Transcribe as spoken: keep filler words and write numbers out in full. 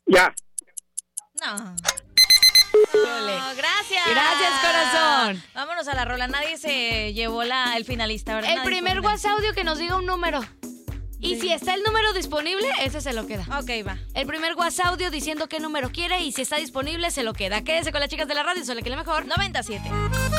Ya. No. No, gracias. Gracias, corazón. Vámonos a la rola. Nadie se llevó la, el finalista, ¿verdad? El Nadie primer fue WhatsApp audio que nos diga un número. Y Sí. si está el número disponible, ese se lo queda. finalista. Ok, va. El primer WhatsApp audio diciendo qué número quiere y si está disponible, se lo queda. Quédese con las chicas de la radio, solo que le mejor. noventa y siete.